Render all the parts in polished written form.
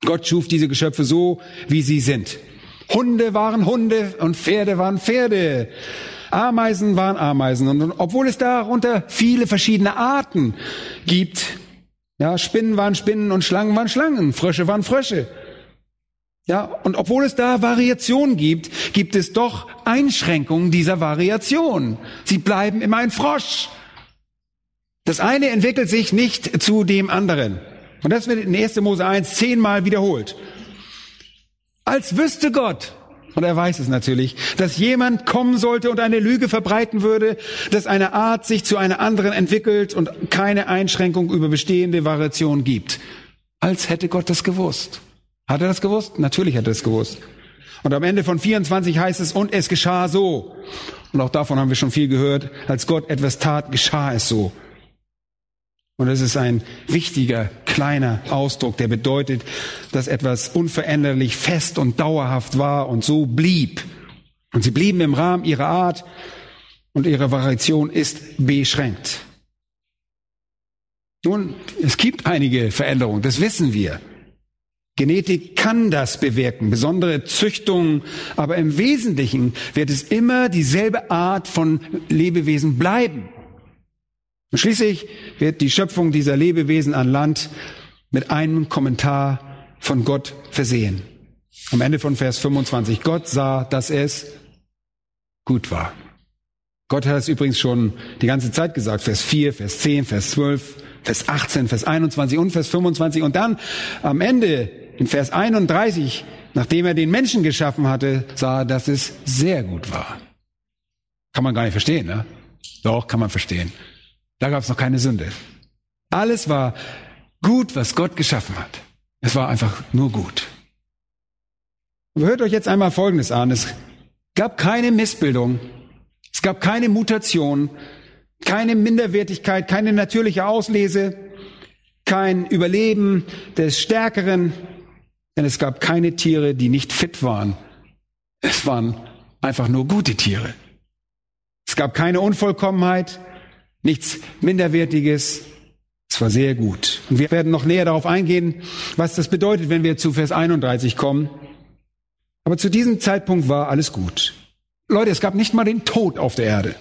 Gott schuf diese Geschöpfe so, wie sie sind. Hunde waren Hunde und Pferde waren Pferde. Ameisen waren Ameisen. Und obwohl es darunter viele verschiedene Arten gibt, ja, Spinnen waren Spinnen und Schlangen waren Schlangen, Frösche waren Frösche. Ja, und obwohl es da Variationen gibt, gibt es doch Einschränkungen dieser Variation. Sie bleiben immer ein Frosch. Das eine entwickelt sich nicht zu dem anderen. Und das wird in 1. Mose 1 10-mal wiederholt. Als wüsste Gott, und er weiß es natürlich, dass jemand kommen sollte und eine Lüge verbreiten würde, dass eine Art sich zu einer anderen entwickelt und keine Einschränkung über bestehende Variationen gibt. Als hätte Gott das gewusst. Hat er das gewusst? Natürlich hat er das gewusst. Und am Ende von 24 heißt es, und es geschah so. Und auch davon haben wir schon viel gehört. Als Gott etwas tat, geschah es so. Und es ist ein wichtiger, kleiner Ausdruck, der bedeutet, dass etwas unveränderlich fest und dauerhaft war und so blieb. Und sie blieben im Rahmen ihrer Art und ihre Variation ist beschränkt. Nun, es gibt einige Veränderungen, das wissen wir. Genetik kann das bewirken, besondere Züchtungen, aber im Wesentlichen wird es immer dieselbe Art von Lebewesen bleiben. Und schließlich wird die Schöpfung dieser Lebewesen an Land mit einem Kommentar von Gott versehen. Am Ende von Vers 25. Gott sah, dass es gut war. Gott hat es übrigens schon die ganze Zeit gesagt. Vers 4, Vers 10, Vers 12, Vers 18, Vers 21 und Vers 25. Und dann am Ende in Vers 31, nachdem er den Menschen geschaffen hatte, sah er, dass es sehr gut war. Kann man gar nicht verstehen, ne? Doch, kann man verstehen. Da gab es noch keine Sünde. Alles war gut, was Gott geschaffen hat. Es war einfach nur gut. Aber hört euch jetzt einmal Folgendes an. Es gab keine Missbildung. Es gab keine Mutation, keine Minderwertigkeit, keine natürliche Auslese, kein Überleben des Stärkeren. Denn es gab keine Tiere, die nicht fit waren. Es waren einfach nur gute Tiere. Es gab keine Unvollkommenheit, nichts Minderwertiges. Es war sehr gut. Und wir werden noch näher darauf eingehen, was das bedeutet, wenn wir zu Vers 31 kommen. Aber zu diesem Zeitpunkt war alles gut. Leute, es gab nicht mal den Tod auf der Erde.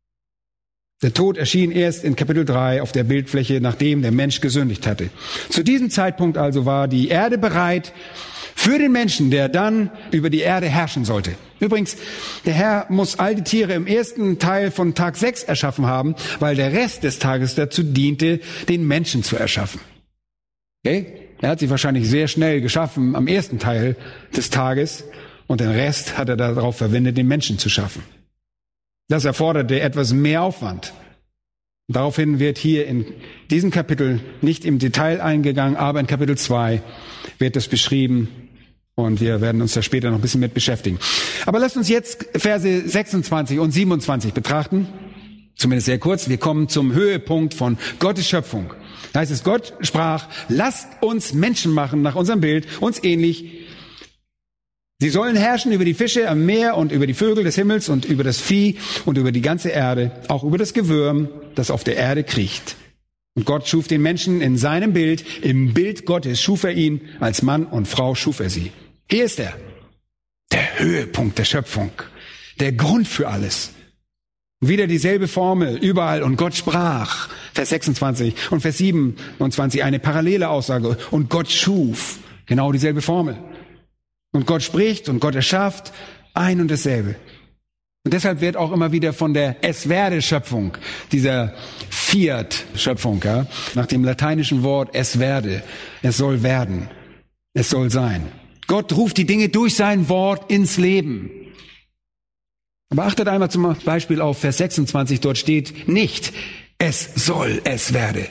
Der Tod erschien erst in Kapitel 3 auf der Bildfläche, nachdem der Mensch gesündigt hatte. Zu diesem Zeitpunkt also war die Erde bereit für den Menschen, der dann über die Erde herrschen sollte. Übrigens, der Herr muss all die Tiere im ersten Teil von Tag 6 erschaffen haben, weil der Rest des Tages dazu diente, den Menschen zu erschaffen. Okay? Er hat sie wahrscheinlich sehr schnell geschaffen am ersten Teil des Tages und den Rest hat er darauf verwendet, den Menschen zu schaffen. Das erforderte etwas mehr Aufwand. Daraufhin wird hier in diesem Kapitel nicht im Detail eingegangen, aber in Kapitel 2 wird es beschrieben und wir werden uns da später noch ein bisschen mit beschäftigen. Aber lasst uns jetzt Verse 26 und 27 betrachten, zumindest sehr kurz. Wir kommen zum Höhepunkt von Gottes Schöpfung. Da heißt es, Gott sprach, lasst uns Menschen machen nach unserem Bild, uns ähnlich. Sie sollen herrschen über die Fische am Meer und über die Vögel des Himmels und über das Vieh und über die ganze Erde, auch über das Gewürm, das auf der Erde kriecht. Und Gott schuf den Menschen in seinem Bild, im Bild Gottes schuf er ihn, als Mann und Frau schuf er sie. Hier ist er, der Höhepunkt der Schöpfung, der Grund für alles. Wieder dieselbe Formel, überall, und Gott sprach, Vers 26 und Vers 27, eine parallele Aussage, und Gott schuf, genau dieselbe Formel. Und Gott spricht und Gott erschafft ein und dasselbe. Und deshalb wird auch immer wieder von der Es-werde-Schöpfung, dieser Fiat-Schöpfung, ja, nach dem lateinischen Wort es werde, es soll werden, es soll sein. Gott ruft die Dinge durch sein Wort ins Leben. Aber achtet einmal zum Beispiel auf Vers 26, dort steht nicht, es soll, es werde.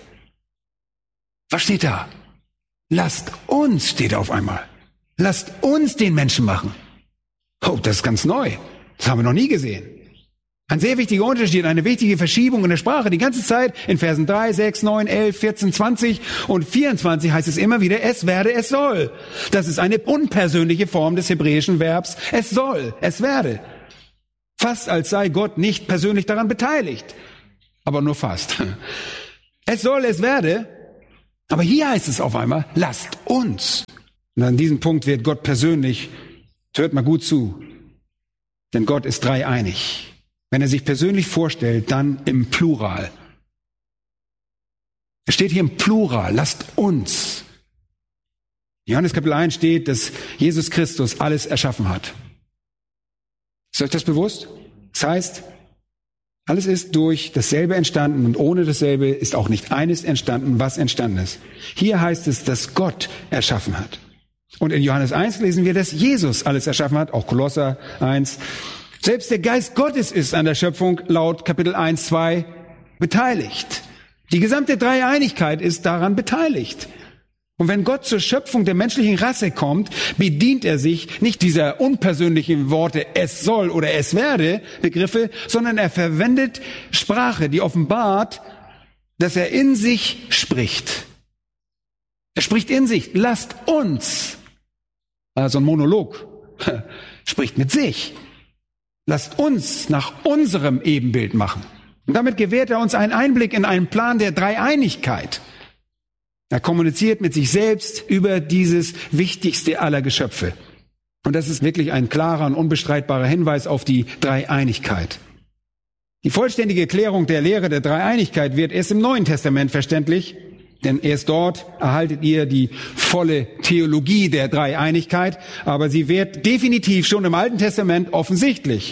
Was steht da? Lasst uns, steht auf einmal. Lasst uns den Menschen machen. Oh, das ist ganz neu. Das haben wir noch nie gesehen. Ein sehr wichtiger Unterschied, eine wichtige Verschiebung in der Sprache. Die ganze Zeit in Versen 3, 6, 9, 11, 14, 20 und 24 heißt es immer wieder, es werde, es soll. Das ist eine unpersönliche Form des hebräischen Verbs, es soll, es werde. Fast als sei Gott nicht persönlich daran beteiligt. Aber nur fast. Es soll, es werde. Aber hier heißt es auf einmal, lasst uns. Und an diesem Punkt wird Gott persönlich, hört mal gut zu, denn Gott ist dreieinig. Wenn er sich persönlich vorstellt, dann im Plural. Es steht hier im Plural, lasst uns. In Johannes Kapitel 1 steht, dass Jesus Christus alles erschaffen hat. Ist euch das bewusst? Das heißt, alles ist durch dasselbe entstanden und ohne dasselbe ist auch nicht eines entstanden, was entstanden ist. Hier heißt es, dass Gott erschaffen hat. Und in Johannes 1 lesen wir, dass Jesus alles erschaffen hat, auch Kolosser 1. Selbst der Geist Gottes ist an der Schöpfung laut Kapitel 1, 2 beteiligt. Die gesamte Dreieinigkeit ist daran beteiligt. Und wenn Gott zur Schöpfung der menschlichen Rasse kommt, bedient er sich nicht dieser unpersönlichen Worte es soll oder es werde Begriffe, sondern er verwendet Sprache, die offenbart, dass er in sich spricht. Er spricht in sich, lasst uns. Also ein Monolog, spricht mit sich. Lasst uns nach unserem Ebenbild machen. Und damit gewährt er uns einen Einblick in einen Plan der Dreieinigkeit. Er kommuniziert mit sich selbst über dieses wichtigste aller Geschöpfe. Und das ist wirklich ein klarer und unbestreitbarer Hinweis auf die Dreieinigkeit. Die vollständige Klärung der Lehre der Dreieinigkeit wird erst im Neuen Testament verständlich, denn erst dort erhaltet ihr die volle Theologie der Dreieinigkeit, aber sie wird definitiv schon im Alten Testament offensichtlich.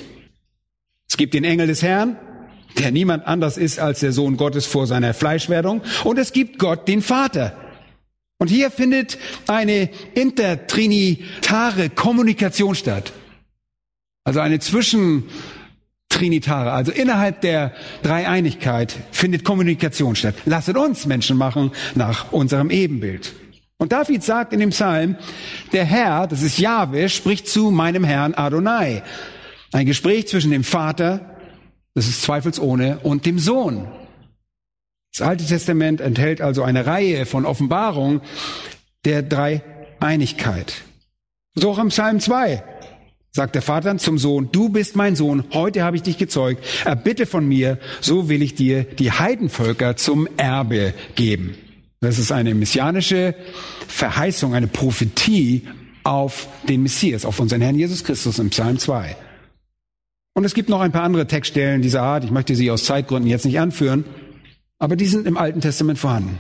Es gibt den Engel des Herrn, der niemand anders ist als der Sohn Gottes vor seiner Fleischwerdung. Und es gibt Gott, den Vater. Und hier findet eine intertrinitare Kommunikation statt. Also eine zwischentrinitare, also innerhalb der Dreieinigkeit findet Kommunikation statt. Lasset uns Menschen machen nach unserem Ebenbild. Und David sagt in dem Psalm, der Herr, das ist Jahwe, spricht zu meinem Herrn Adonai. Ein Gespräch zwischen dem Vater, das ist zweifelsohne, und dem Sohn. Das Alte Testament enthält also eine Reihe von Offenbarungen der Dreieinigkeit. So auch im Psalm 2 sagt der Vater zum Sohn, du bist mein Sohn, heute habe ich dich gezeugt, erbitte von mir, so will ich dir die Heidenvölker zum Erbe geben. Das ist eine messianische Verheißung, eine Prophetie auf den Messias, auf unseren Herrn Jesus Christus im Psalm 2. Und es gibt noch ein paar andere Textstellen dieser Art. Ich möchte sie aus Zeitgründen jetzt nicht anführen, aber die sind im Alten Testament vorhanden.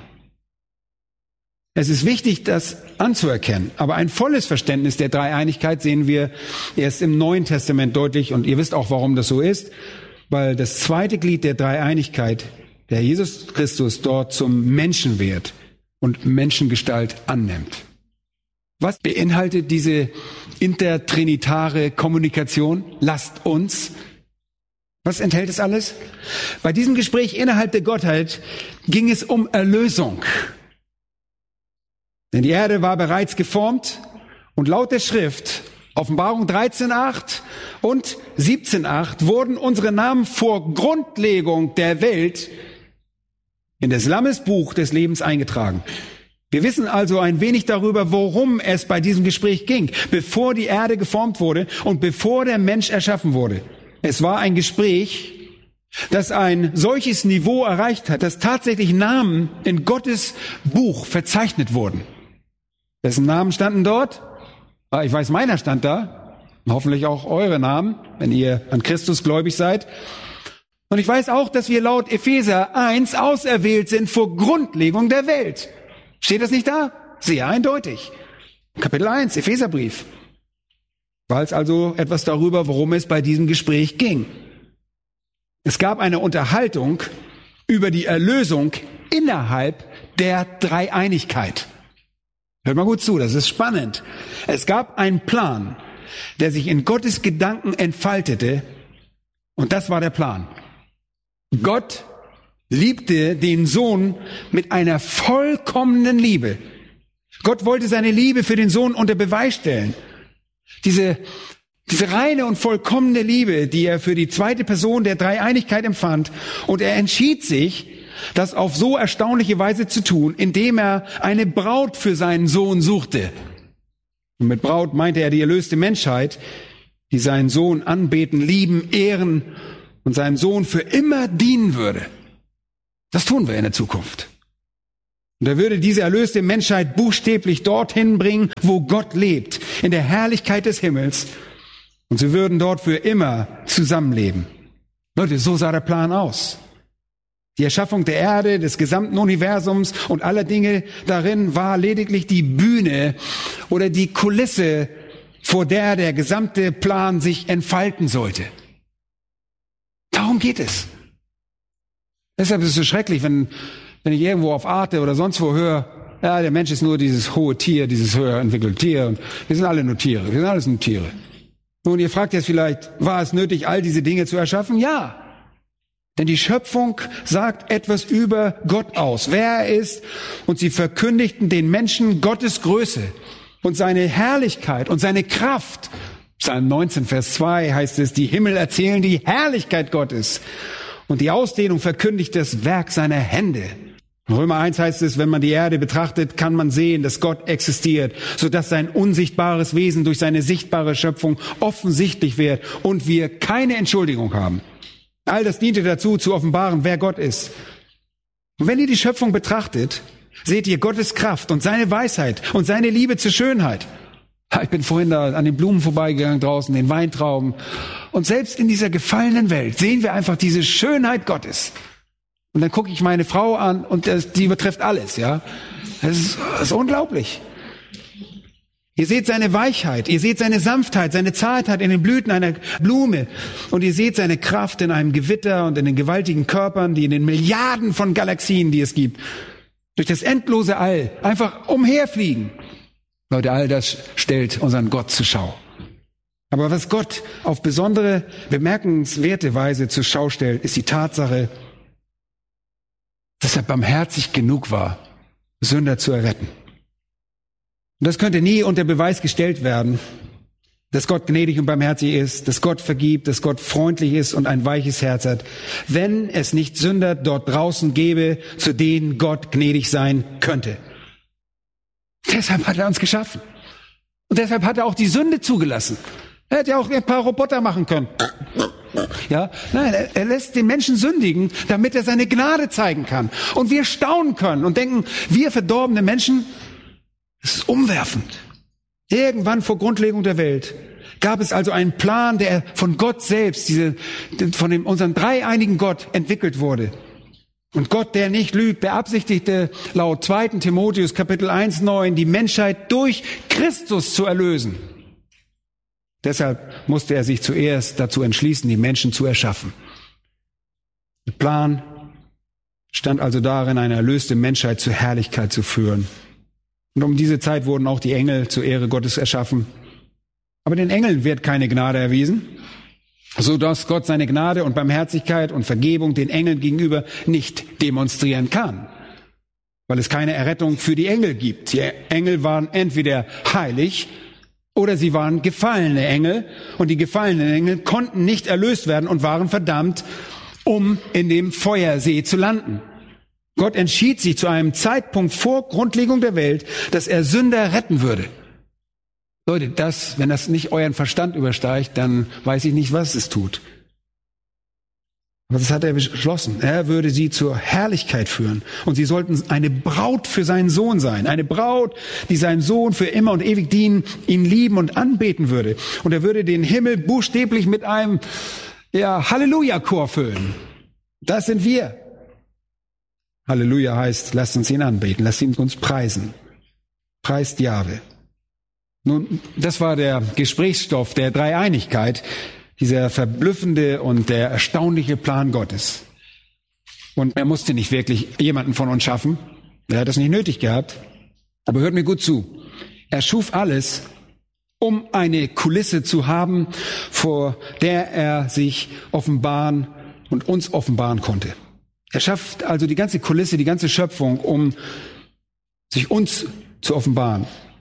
Es ist wichtig, das anzuerkennen, aber ein volles Verständnis der Dreieinigkeit sehen wir erst im Neuen Testament deutlich. Und ihr wisst auch, warum das so ist, weil das zweite Glied der Dreieinigkeit, der Jesus Christus, dort zum Menschen wird und Menschengestalt annimmt. Was beinhaltet diese intertrinitare Kommunikation? Lasst uns. Was enthält es alles? Bei diesem Gespräch innerhalb der Gottheit ging es um Erlösung. Denn die Erde war bereits geformt und laut der Schrift, Offenbarung 13,8 und 17,8, wurden unsere Namen vor Grundlegung der Welt in das Lammesbuch des Lebens eingetragen. Wir wissen also ein wenig darüber, worum es bei diesem Gespräch ging, bevor die Erde geformt wurde und bevor der Mensch erschaffen wurde. Es war ein Gespräch, das ein solches Niveau erreicht hat, dass tatsächlich Namen in Gottes Buch verzeichnet wurden. Wessen Namen standen dort? Ich weiß, meiner stand da. Hoffentlich auch eure Namen, wenn ihr an Christus gläubig seid. Und ich weiß auch, dass wir laut Epheser 1 auserwählt sind vor Grundlegung der Welt. Steht das nicht da? Sehr eindeutig. Kapitel 1, Epheserbrief. Weiß also etwas darüber, worum es bei diesem Gespräch ging. Es gab eine Unterhaltung über die Erlösung innerhalb der Dreieinigkeit. Hört mal gut zu, das ist spannend. Es gab einen Plan, der sich in Gottes Gedanken entfaltete, und das war der Plan. Gott liebte den Sohn mit einer vollkommenen Liebe. Gott wollte seine Liebe für den Sohn unter Beweis stellen. Diese reine und vollkommene Liebe, die er für die zweite Person der Dreieinigkeit empfand, und er entschied sich, das auf so erstaunliche Weise zu tun, indem er eine Braut für seinen Sohn suchte. Und mit Braut meinte er die erlöste Menschheit, die seinen Sohn anbeten, lieben, ehren und seinem Sohn für immer dienen würde. Das tun wir in der Zukunft. Und er würde diese erlöste Menschheit buchstäblich dorthin bringen, wo Gott lebt, in der Herrlichkeit des Himmels. Und sie würden dort für immer zusammenleben. Leute, so sah der Plan aus. Die Erschaffung der Erde, des gesamten Universums und aller Dinge darin war lediglich die Bühne oder die Kulisse, vor der der gesamte Plan sich entfalten sollte. Darum geht es. Deshalb ist es so schrecklich, wenn ich irgendwo auf Arte oder sonst wo höre, ja, der Mensch ist nur dieses hohe Tier, dieses höher entwickelte Tier und wir sind alle nur Tiere, wir sind alles nur Tiere. Nun, ihr fragt jetzt vielleicht, war es nötig, all diese Dinge zu erschaffen? Ja. Denn die Schöpfung sagt etwas über Gott aus, wer er ist, und sie verkündigten den Menschen Gottes Größe und seine Herrlichkeit und seine Kraft. Psalm 19, Vers 2 heißt es, die Himmel erzählen die Herrlichkeit Gottes und die Ausdehnung verkündigt das Werk seiner Hände. In Römer 1 heißt es, wenn man die Erde betrachtet, kann man sehen, dass Gott existiert, sodass sein unsichtbares Wesen durch seine sichtbare Schöpfung offensichtlich wird und wir keine Entschuldigung haben. All das diente dazu, zu offenbaren, wer Gott ist. Und wenn ihr die Schöpfung betrachtet, seht ihr Gottes Kraft und seine Weisheit und seine Liebe zur Schönheit. Ich bin vorhin da an den Blumen vorbeigegangen draußen, den Weintrauben. Und selbst in dieser gefallenen Welt sehen wir einfach diese Schönheit Gottes. Und dann gucke ich meine Frau an und die übertrifft alles, ja. Das ist unglaublich. Ihr seht seine Weichheit, ihr seht seine Sanftheit, seine Zartheit in den Blüten einer Blume. Und ihr seht seine Kraft in einem Gewitter und in den gewaltigen Körpern, die in den Milliarden von Galaxien, die es gibt, durch das endlose All einfach umherfliegen. Leute, all das stellt unseren Gott zur Schau. Aber was Gott auf besondere, bemerkenswerte Weise zur Schau stellt, ist die Tatsache, dass er barmherzig genug war, Sünder zu erretten. Und das könnte nie unter Beweis gestellt werden, dass Gott gnädig und barmherzig ist, dass Gott vergibt, dass Gott freundlich ist und ein weiches Herz hat, wenn es nicht Sünder dort draußen gäbe, zu denen Gott gnädig sein könnte. Deshalb hat er uns geschaffen. Und deshalb hat er auch die Sünde zugelassen. Er hätte ja auch ein paar Roboter machen können. Ja, nein, er lässt den Menschen sündigen, damit er seine Gnade zeigen kann. Und wir staunen können und denken, wir verdorbene Menschen, das ist umwerfend. Irgendwann vor Grundlegung der Welt gab es also einen Plan, der von Gott selbst, unseren dreieinigen Gott entwickelt wurde. Und Gott, der nicht lügt, beabsichtigte laut 2. Timotheus Kapitel 1,9 die Menschheit durch Christus zu erlösen. Deshalb musste er sich zuerst dazu entschließen, die Menschen zu erschaffen. Der Plan stand also darin, eine erlöste Menschheit zur Herrlichkeit zu führen. Und um diese Zeit wurden auch die Engel zur Ehre Gottes erschaffen. Aber den Engeln wird keine Gnade erwiesen, so dass Gott seine Gnade und Barmherzigkeit und Vergebung den Engeln gegenüber nicht demonstrieren kann, weil es keine Errettung für die Engel gibt. Die Engel waren entweder heilig oder sie waren gefallene Engel und die gefallenen Engel konnten nicht erlöst werden und waren verdammt, um in dem Feuersee zu landen. Gott entschied sich zu einem Zeitpunkt vor Grundlegung der Welt, dass er Sünder retten würde. Leute, wenn das nicht euren Verstand übersteigt, dann weiß ich nicht, was es tut. Aber das hat er beschlossen. Er würde sie zur Herrlichkeit führen. Und sie sollten eine Braut für seinen Sohn sein. Eine Braut, die seinen Sohn für immer und ewig dienen, ihn lieben und anbeten würde. Und er würde den Himmel buchstäblich mit einem Halleluja-Chor füllen. Das sind wir. Halleluja heißt, lasst uns ihn anbeten, lasst ihn uns preisen. Preist Jahwe. Nun, das war der Gesprächsstoff der Dreieinigkeit, dieser verblüffende und der erstaunliche Plan Gottes. Und er musste nicht wirklich jemanden von uns schaffen. Er hat das nicht nötig gehabt. Aber hört mir gut zu. Er schuf alles, um eine Kulisse zu haben, vor der er sich offenbaren und uns offenbaren konnte. Er schafft also die ganze Kulisse, die ganze Schöpfung, um sich uns zu offenbaren.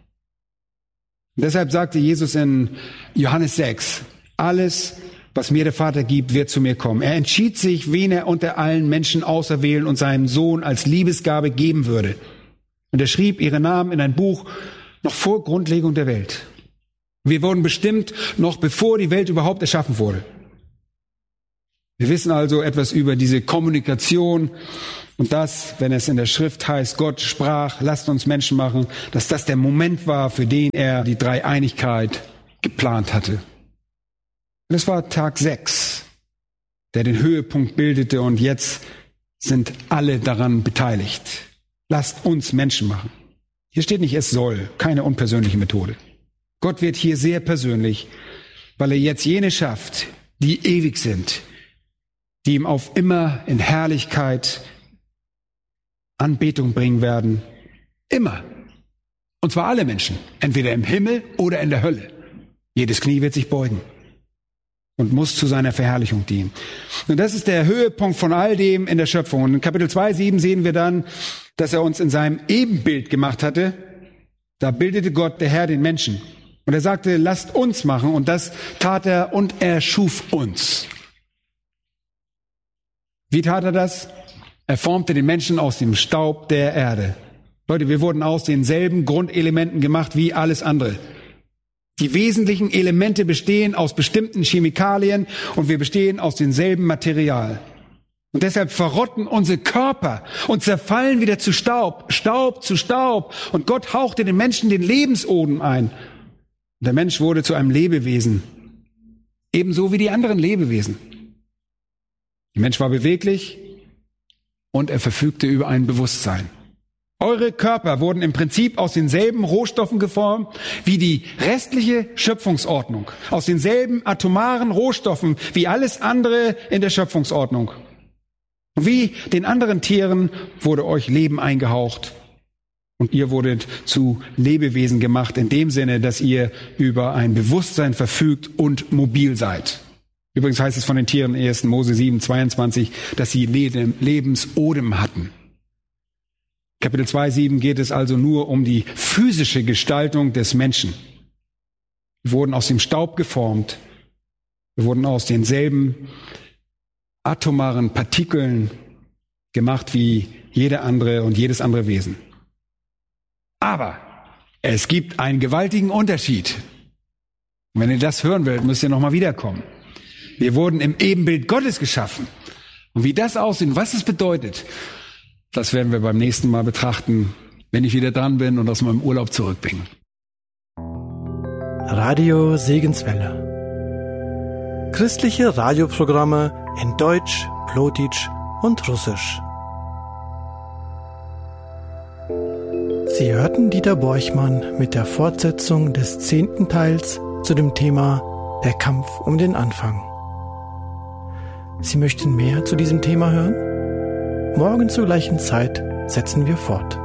Und deshalb sagte Jesus in Johannes 6, alles, was mir der Vater gibt, wird zu mir kommen. Er entschied sich, wen er unter allen Menschen auserwählen und seinem Sohn als Liebesgabe geben würde. Und er schrieb ihre Namen in ein Buch noch vor Grundlegung der Welt. Wir wurden bestimmt, noch bevor die Welt überhaupt erschaffen wurde. Wir wissen also etwas über diese Kommunikation und das, wenn es in der Schrift heißt, Gott sprach, lasst uns Menschen machen, dass das der Moment war, für den er die Dreieinigkeit geplant hatte. Und es war Tag 6, der den Höhepunkt bildete und jetzt sind alle daran beteiligt. Lasst uns Menschen machen. Hier steht nicht, es soll, keine unpersönliche Methode. Gott wird hier sehr persönlich, weil er jetzt jene schafft, die ewig sind, die ihm auf immer in Herrlichkeit Anbetung bringen werden. Immer. Und zwar alle Menschen. Entweder im Himmel oder in der Hölle. Jedes Knie wird sich beugen und muss zu seiner Verherrlichung dienen. Und das ist der Höhepunkt von all dem in der Schöpfung. Und in Kapitel 2,7 sehen wir dann, dass er uns in seinem Ebenbild gemacht hatte. Da bildete Gott, der Herr, den Menschen. Und er sagte, lasst uns machen. Und das tat er und er schuf uns. Wie tat er das? Er formte den Menschen aus dem Staub der Erde. Leute, wir wurden aus denselben Grundelementen gemacht wie alles andere. Die wesentlichen Elemente bestehen aus bestimmten Chemikalien und wir bestehen aus demselben Material. Und deshalb verrotten unsere Körper und zerfallen wieder zu Staub, Staub zu Staub. Und Gott hauchte den Menschen den Lebensodem ein. Und der Mensch wurde zu einem Lebewesen, ebenso wie die anderen Lebewesen. Der Mensch war beweglich und er verfügte über ein Bewusstsein. Eure Körper wurden im Prinzip aus denselben Rohstoffen geformt wie die restliche Schöpfungsordnung. Aus denselben atomaren Rohstoffen wie alles andere in der Schöpfungsordnung. Und wie den anderen Tieren wurde euch Leben eingehaucht. Und ihr wurdet zu Lebewesen gemacht, in dem Sinne, dass ihr über ein Bewusstsein verfügt und mobil seid. Übrigens heißt es von den Tieren in 1. Mose 7,22, dass sie Lebensodem hatten. Kapitel 2,7 geht es also nur um die physische Gestaltung des Menschen. Wir wurden aus dem Staub geformt. Wir wurden aus denselben atomaren Partikeln gemacht wie jeder andere und jedes andere Wesen. Aber es gibt einen gewaltigen Unterschied. Und wenn ihr das hören wollt, müsst ihr nochmal wiederkommen. Wir wurden im Ebenbild Gottes geschaffen. Und wie das aussieht und was es bedeutet, das werden wir beim nächsten Mal betrachten, wenn ich wieder dran bin und aus meinem Urlaub zurück bin. Radio Segenswelle. Christliche Radioprogramme in Deutsch, Plotitsch und Russisch. Sie hörten Dieter Borchmann mit der Fortsetzung des 10. Teils zu dem Thema Der Kampf um den Anfang. Sie möchten mehr zu diesem Thema hören? Morgen zur gleichen Zeit setzen wir fort.